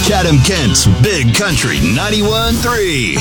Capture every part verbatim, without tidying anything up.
Chatham-Kent's Big Country ninety-one point three.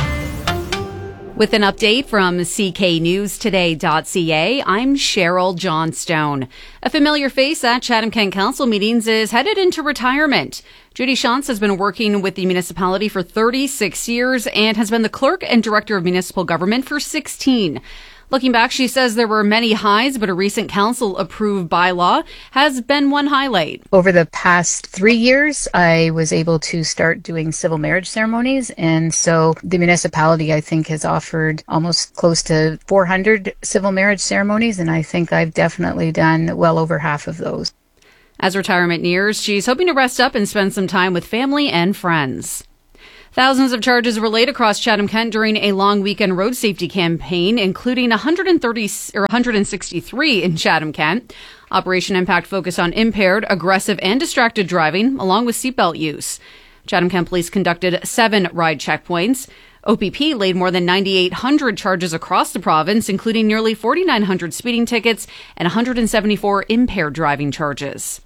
With an update from C K News Today dot C A, I'm Cheryl Johnstone. A familiar face at Chatham-Kent Council meetings is headed into retirement. Judy Shantz has been working with the municipality for thirty-six years and has been the clerk and director of municipal government for sixteen. Looking back, she says there were many highs, but a recent council-approved bylaw has been one highlight. Over the past three years, I was able to start doing civil marriage ceremonies. And so the municipality, I think, has offered almost close to four hundred civil marriage ceremonies. And I think I've definitely done well over half of those. As retirement nears, she's hoping to rest up and spend some time with family and friends. Thousands of charges were laid across Chatham-Kent during a long weekend road safety campaign, including one hundred thirty or one hundred sixty-three in Chatham-Kent. Operation Impact focused on impaired, aggressive, and distracted driving, along with seatbelt use. Chatham-Kent Police conducted seven ride checkpoints. O P P laid more than nine thousand eight hundred charges across the province, including nearly four thousand nine hundred speeding tickets and one hundred seventy-four impaired driving charges.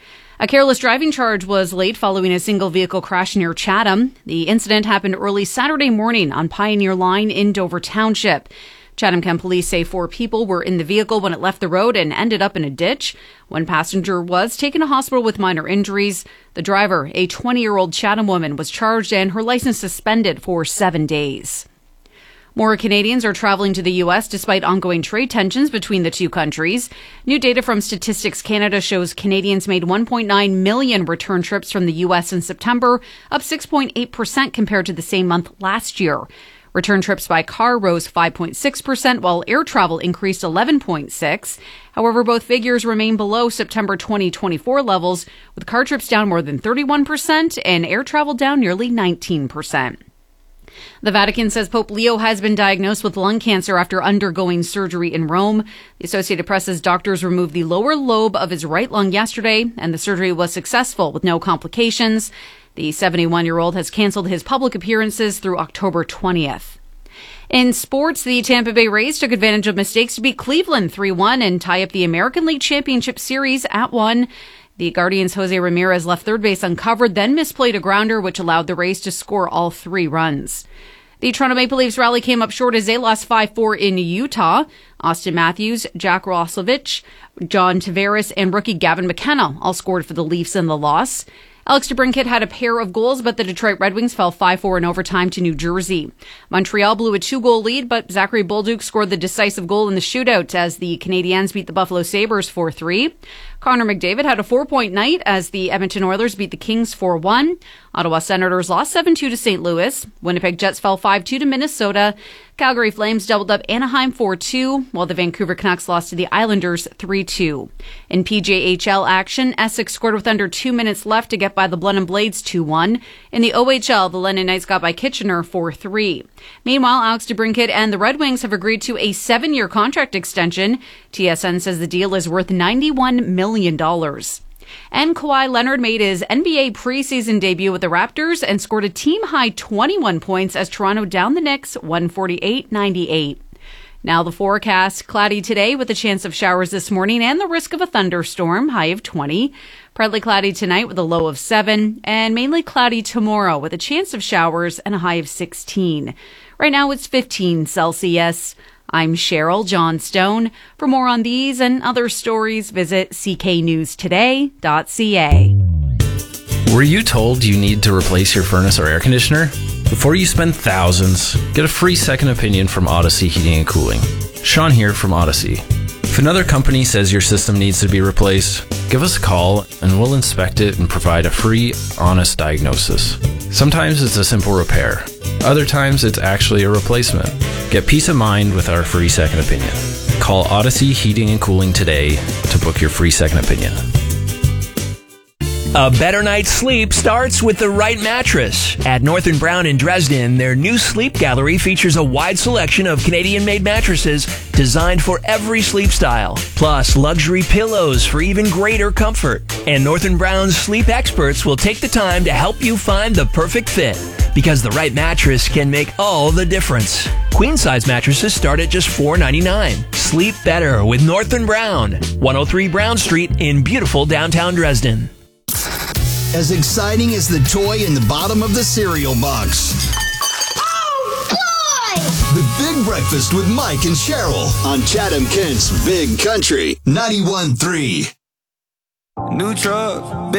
A careless driving charge was laid following a single vehicle crash near Chatham. The incident happened early Saturday morning on Pioneer Line in Dover Township. Chatham-Kent police say four people were in the vehicle when it left the road and ended up in a ditch. One passenger was taken to hospital with minor injuries. The driver, a twenty-year-old Chatham woman, was charged and her license suspended for seven days. More Canadians are traveling to the U S despite ongoing trade tensions between the two countries. New data from Statistics Canada shows Canadians made one point nine million return trips from the U S in September, up six point eight percent compared to the same month last year. Return trips by car rose five point six percent, while air travel increased eleven point six percent. However, both figures remain below September twenty twenty-four levels, with car trips down more than thirty-one percent and air travel down nearly nineteen percent. The Vatican says Pope Leo has been diagnosed with lung cancer after undergoing surgery in Rome. The Associated Press says doctors removed the lower lobe of his right lung yesterday, and the surgery was successful with no complications. The seventy-one-year-old has canceled his public appearances through October twentieth. In sports, the Tampa Bay Rays took advantage of mistakes to beat Cleveland three one and tie up the American League Championship Series at one. The Guardians' Jose Ramirez left third base uncovered, then misplayed a grounder, which allowed the Rays to score all three runs. The Toronto Maple Leafs rally came up short as they lost five four in Utah. Austin Matthews, Jack Roslovic, John Tavares, and rookie Gavin McKenna all scored for the Leafs in the loss. Alex DeBrincat had a pair of goals, but the Detroit Red Wings fell five four in overtime to New Jersey. Montreal blew a two-goal lead, but Zachary Bolduc scored the decisive goal in the shootout as the Canadiens beat the Buffalo Sabres four three. Connor McDavid had a four-point night as the Edmonton Oilers beat the Kings four one. Ottawa Senators lost seven two to Saint Louis. Winnipeg Jets fell five two to Minnesota. Calgary Flames doubled up Anaheim four two, while the Vancouver Canucks lost to the Islanders three two. In P J H L action, Essex scored with under two minutes left to get by the Blenheim Blades two one. In the O H L, the London Knights got by Kitchener four three. Meanwhile, Alex DeBrincat and the Red Wings have agreed to a seven-year contract extension. T S N says the deal is worth ninety-one million dollars. And Kawhi Leonard made his N B A preseason debut with the Raptors and scored a team-high twenty-one points as Toronto downed the Knicks one forty-eight ninety-eight. Now the forecast. Cloudy today with a chance of showers this morning and the risk of a thunderstorm, high of twenty. Partly cloudy tonight with a low of seven. And mainly cloudy tomorrow with a chance of showers and a high of sixteen. Right now it's fifteen Celsius. I'm Cheryl Johnstone. For more on these and other stories, visit C K News Today dot C A. Were you told you need to replace your furnace or air conditioner? Before you spend thousands, get a free second opinion from Odyssey Heating and Cooling. Sean here from Odyssey. If another company says your system needs to be replaced, give us a call and we'll inspect it and provide a free, honest diagnosis. Sometimes it's a simple repair. Other times it's actually a replacement. Get peace of mind with our free second opinion. Call Odyssey Heating and Cooling today to book your free second opinion. A better night's sleep starts with the right mattress. At North and Brown in Dresden, their new sleep gallery features a wide selection of Canadian-made mattresses designed for every sleep style, plus luxury pillows for even greater comfort. And North and Brown's sleep experts will take the time to help you find the perfect fit, because the right mattress can make all the difference. Queen-size mattresses start at just four ninety-nine. Sleep better with North and Brown, one oh three Brown Street in beautiful downtown Dresden. as exciting as the toy in the bottom of the cereal box. Oh, boy! The Big Breakfast with Mike and Cheryl on Chatham Kent's Big Country ninety-one point three. New truck.